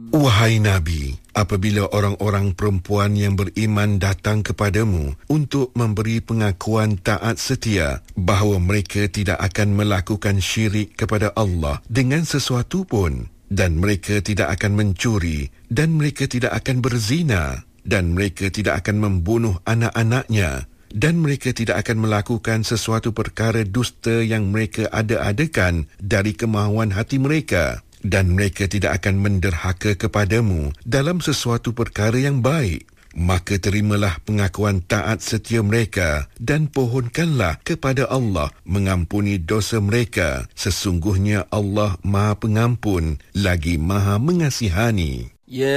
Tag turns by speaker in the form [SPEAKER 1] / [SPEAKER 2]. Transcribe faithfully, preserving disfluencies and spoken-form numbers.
[SPEAKER 1] Wahai Nabi, apabila orang-orang perempuan yang beriman datang kepadamu untuk memberi pengakuan taat setia bahawa mereka tidak akan melakukan syirik kepada Allah dengan sesuatu pun, dan mereka tidak akan mencuri, dan mereka tidak akan berzina, dan mereka tidak akan membunuh anak-anaknya, dan mereka tidak akan melakukan sesuatu perkara dusta yang mereka ada-adakan dari kemahuan hati mereka, dan mereka tidak akan menderhaka kepadamu dalam sesuatu perkara yang baik, maka terimalah pengakuan taat setia mereka dan pohonkanlah kepada Allah mengampuni dosa mereka. Sesungguhnya Allah Maha Pengampun lagi Maha Mengasihani.
[SPEAKER 2] Ya